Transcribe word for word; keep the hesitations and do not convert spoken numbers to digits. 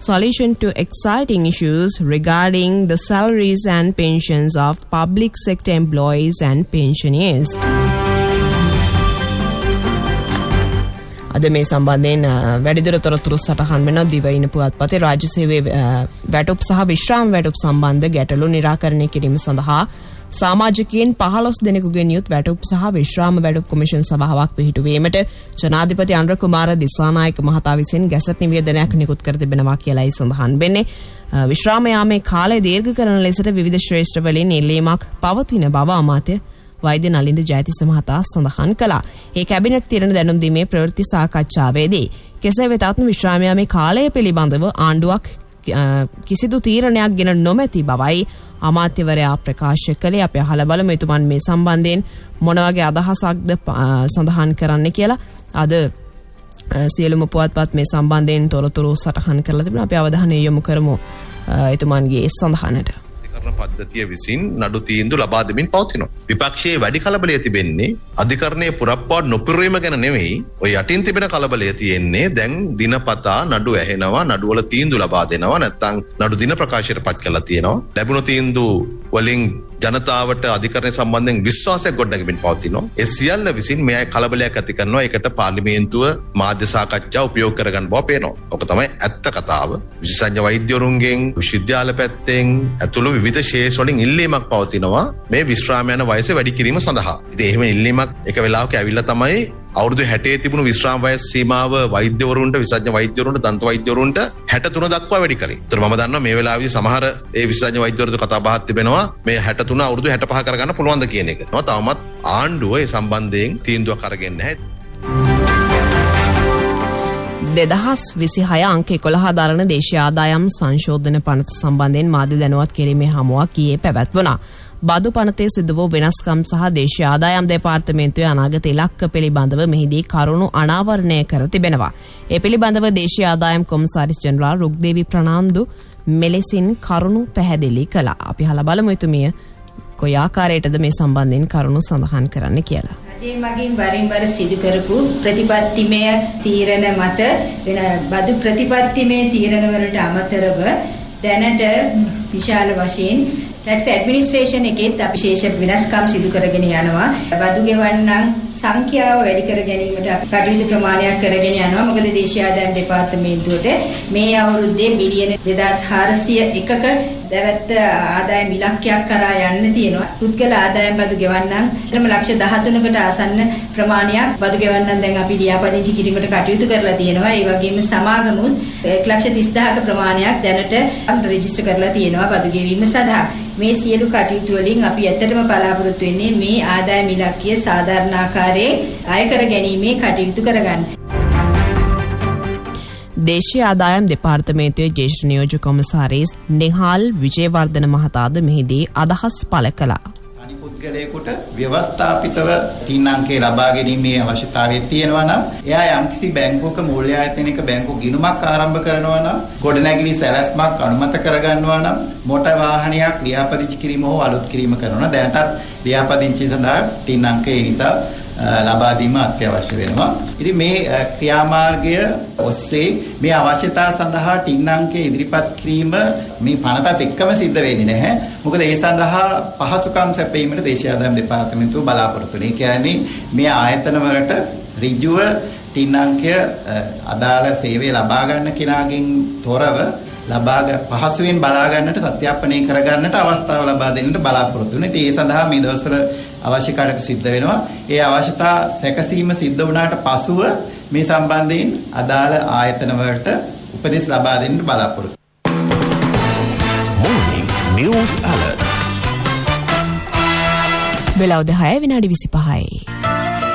solution to exciting issues regarding the salaries and pensions of public sector employees and pensioners. අද මේ සම්බන්ධයෙන් වැඩිදුර තොරතුරු සටහන් වෙන දිවයින පුවත්පතේ රාජ්‍ය සේවයේ වැටුප් සහ විශ්‍රාම වැටුප් සම්බන්ධ ගැටලු निराකරණය කිරීම සඳහා සමාජිකයන් පහළොස් දෙනෙකුගෙන් යුත් වැටුප් සහ විශ්‍රාම වැටුප් කොමිෂන් සභාවක් පිහිටුවීමට ජනාධිපති අනුර කුමාර දිසානායක මහතා විසින් ගැසට් නිවේදනයක් නිකුත් කර තිබෙනවා කියලායි සඳහන් වෙන්නේ. විශ්‍රාම යාමේ කාලය දීර්ඝ කරන ලෙසට විවිධ ශ්‍රේෂ්ඨ වලින් ඉල්ලීමක් පවතින බව අමාත්‍ය වෛද්‍ය නලින්ද ජයතිස්ස මහතා සඳහන් කළා. ඒ කැබිනට් තීරණ දැනුම් දීමේ ප්‍රවෘත්ති සාකච්ඡාවේදී කෙසේ වෙතත් විශ්‍රාම යාමේ කාලය පිළිබඳව ආණ්ඩුවක් කිසිදු තීරණයක් ගෙන නොමැති බවයි අමාත්‍යවරයා ප්‍රකාශ කළේ. අපි අහලා බලමු එතුමන් මේ සම්බන්ධයෙන් මොන වගේ අදහසක්ද සඳහන් කරන්න කියලා. අද සියලුම පුවත්පත් මේ සම්බන්ධයෙන් තොරතුරු සටහන් කරලා තිබුණා. අපි අවධානය යොමු කරමු එතුමන්ගේ සඳහනට. පද්ධතිය විසින් නඩු තීන්දුව ලබා දෙමින් පවතිනවා. විපක්ෂයේ වැඩි කලබලය තිබෙන්නේ අධිකරණයේ පුරප්පාඩු නොපිරීම ගැන නෙවෙයි. ඔය යටින් තිබෙන කලබලය තියෙන්නේ දැන් දිනපතා නඩු ඇහෙනවා, නඩුවල තීන්දුව ලබා දෙනවා, නැත්නම් නඩු දින ප්‍රකාශයට පත් කරලා තියෙනවා. ලැබුණු තීන්දුව වලින් ජනතාවට අධිකරණය සම්බන්ධයෙන් විශ්වාසයක් ගොඩනැගෙමින් පවතිනවා. ඒ සියල්ල විසින් මේ කලබලයක් ඇති කරනවා. ඒකට පාර්ලිමේන්තුව මාධ්‍ය සාකච්ඡා උපයෝග කරගන්න බව පේනවා. ඔක තමයි ඇත්ත කතාව. විශේෂඥ වෛද්‍යවරුන්ගෙන්, විශ්වවිද්‍යාල පැත්තෙන් ඇතුළු විවිධ ශේෂ වලින් ඉල්ලීමක් පවතිනවා මේ විශ්‍රාම යන වයස වැඩි කිරීම සඳහා. ඉතින් එහෙම ඉල්ලීමක් එක වෙලාවක ඇවිල්ලා තමයි අවුරුදු හැටේ තිබුණු විශ්‍රාම වයස සීමාව වෛද්‍යවරුන්ට, විශේෂඥ වෛද්‍යවරුන්ට, දන්ත වෛද්‍යවරුන්ට හැට තුන දක්වා වැඩි කළේ. ඒතර මම දන්නවා මේ වෙලාවේදී සමහර ඒ විශේෂඥ වෛද්‍යවරුන්ට කතා බහක් තිබෙනවා මේ හැට තුන අවුරුදු හැට පහ කරගන්න පුළුවන්ද කියන එක. තවමත් ආණ්ඩුව ඒ සම්බන්ධයෙන් තීන්දුවක් අරගෙන නැහැ. දෙදහස් විසිහය අංක එකොළහ දරන දේශීය ආදායම් සංශෝධන පනත සම්බන්ධයෙන් මාධ්‍ය දැනුවත් කිරීමේ හමුවක් ඊයේ පැවැත්වුණා. බදු පනතේ සිදු වූ වෙනස්කම් සහ දේශීය ආදායම් දෙපාර්තමේන්තුවේ අනාගත ඉලක්ක පිළිබඳව මෙහිදී කරුණු අනාවරණය කර තිබෙනවා. ඒ පිළිබඳව දේශීය ආදායම් කොමසාරිස් ජෙනරාල් රුක්දේවි ප්‍රනාන්දු මෙලෙසින් කරුණු පැහැදිලි කළා. අපි අහලා බලමු එතුමිය කොයි ආකාරයටද මේ සම්බන්ධයෙන් කරුණු සඳහන් කරන්න කියලා. රජයේ මගින් වරින් වර සිදු කරපු ප්‍රතිපත්තිමය තීරණ මත වෙන බදු ප්‍රතිපත්තිමය තීරණ වලට අමතරව දැනට විශාල වශයෙන් ටැක්ස් ඇඩ්මිනිස්ට්‍රේෂන් එකේත් අපි විශේෂ වෙනස්කම් සිදු කරගෙන යනවා. බදු ගෙවන්නන් සංඛ්‍යාව වැඩි කර ගැනීමට අපි කටයුතු ප්‍රමාණයක් කරගෙන යනවා. මොකද දේශීය ආදායම් දෙපාර්තමේන්තුවට මේ අවුරුද්දේ බිලියන දෙදාස් හාරසිය එකක දැවැත්ත ආදායම් ඉලක්කයක් කරා යන්න තියෙනවා. පුද්ගල ආදායම් බදු ගෙවන්නන් තරම ලක්ෂ දහතුනකට ආසන්න ප්‍රමාණයක් බදු ගෙවන්නන් දැන් අපි ලියාපදිංචි කිරීමට කටයුතු කරලා තියෙනවා. ඒ වගේම සමාගමුත් එක් ලක්ෂ තිස් දහයක ප්‍රමාණයක් දැනට රෙජිස්ටර් කරලා තියෙනවා බදු ගෙවීම සඳහා. මේ සියලු කටයුතු වලින් අපි ඇත්තටම බලාපොරොත්තු වෙන්නේ මේ ආදායම් ඉලක්කය සාධාරණ ආකාරයේ අය කර ගැනීමේ කටයුතු කරගන්න. දේශීය ආදායම් දෙපාර්තමේන්තුවේ ජ්‍යෙෂ්ඨ නියෝජ්‍ය කොමසාරිස් නිහාල් විජේවර්ධන මහතාද මෙහිදී අදහස් පළ කළා. තනි පුද්ගලයෙකුට ව්‍යවස්ථාපිතව තින් අංකේ ලබා ගැනීමේ අවශ්‍යතාවය තියෙනවා නම් එයා යම්කිසි බැංකුවක මූල්‍ය ආයතනයක බැංකු ගිණුමක් ආරම්භ කරනවා නම් ගොඩනැගිලි සැලැස්මක් අනුමත කරගන්නවා නම් මොටර් වාහනයක් ලියාපදිංචි කිරීම හෝ අලුත් කිරීම කරනවා නම් දැනටත් ලියාපදිංචිය සඳහා තින් අංකය නිසා ලබා දීම අත්‍යවශ්‍ය වෙනවා. ඉතින් මේ ක්‍රියාමාර්ගය ඔස්සේ මේ අවශ්‍යතා සඳහා ටින් අංකය ඉදිරිපත් කිරීම මේ පනතත් එක්කම සිද්ධ වෙන්නේ නැහැ. මොකද ඒ සඳහා පහසුකම් සැපයීමට දේශීය ආදායම් දෙපාර්තමේන්තුව බලාපොරොත්තු වෙනවා. ඒ කියන්නේ මේ ආයතන වලට ඍජුව ටින් අංකය අදාළ සේවය ලබා ගන්න කෙනාගෙන් තොරව ලබා පහසුවෙන් බලා ගන්නට සත්‍යාපනය කර ගන්නට අවස්ථාව ලබා දෙන්නට බලාපොරොත්තු වෙනවා. ඉතින් ඒ සඳහා මේ දවස්වල අවශ්‍ය කටයුතු සිද්ධ වෙනවා. ඒ අවශ්‍යතා සැකසීම සිද්ධ වුණාට පසුව මේ සම්බන්ධයෙන් අදාළ ආයතන වලට උපදෙස් ලබා දෙන්න බලාපොරොත්තු. Morning News Alert. වෙලාව දහය විනාඩි විසිපහයි.